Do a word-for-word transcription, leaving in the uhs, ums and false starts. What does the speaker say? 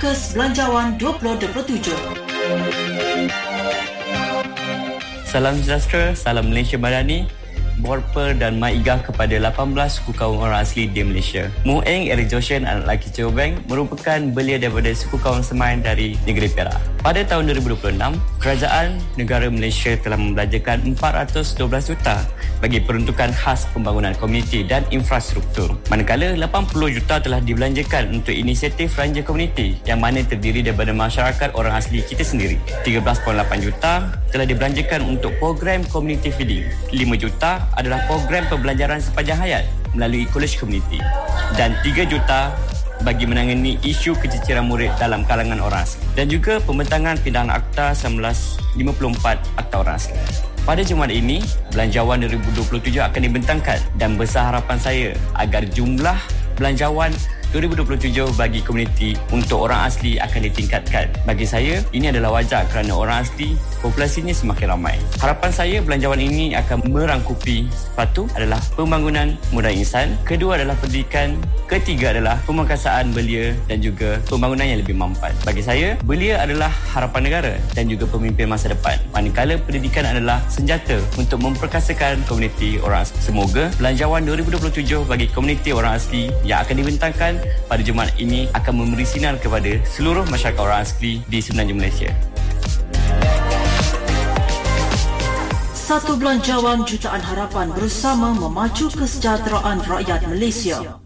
Fokus Belanjawan dua ribu dua puluh tujuh. Salam sejahtera, salam Malaysia Madani, Borper dan Maigah kepada lapan belas suku kaum orang asli di Malaysia. Mueng Eric Joshen, anak lelaki Cewbeng, merupakan belia daripada suku kaum Semai dari negeri Perak. Pada tahun dua ribu dua puluh enam, Kerajaan Negara Malaysia telah membelanjakan empat ratus dua belas juta bagi peruntukan khas pembangunan komuniti dan infrastruktur. Manakala lapan puluh juta telah dibelanjakan untuk inisiatif Ranger Komuniti yang mana terdiri daripada masyarakat orang asli kita sendiri. tiga belas perpuluhan lapan juta telah dibelanjakan untuk program community feeding. lima juta adalah program pembelajaran sepanjang hayat melalui college community. Dan tiga juta bagi menangani isu keciciran murid dalam kalangan orang asli. Dan juga pembentangan pindahan Akta seribu sembilan ratus lima puluh empat Akta Orang Asli. Pada Jumaat ini, Belanjawan dua ribu dua puluh tujuh akan dibentangkan dan besar harapan saya agar jumlah belanjawan dua ribu dua puluh tujuh bagi komuniti untuk orang asli akan ditingkatkan. Bagi saya, ini adalah wajar kerana orang asli populasinya semakin ramai. Harapan saya belanjawan ini akan merangkupi satu adalah pembangunan modal insan, kedua adalah pendidikan, ketiga adalah pemangkasaan belia dan juga pembangunan yang lebih mampan. Bagi saya, belia adalah harapan negara dan juga pemimpin masa depan. Manakala pendidikan adalah senjata untuk memperkasakan komuniti orang asli. Semoga belanjawan dua ribu dua puluh tujuh bagi komuniti orang asli yang akan dibentangkan pada Jumaat ini akan memberi sinar kepada seluruh masyarakat orang asli di semenanjung Malaysia. Satu Belanjawan Jutaan Harapan bersama memacu kesejahteraan rakyat Malaysia.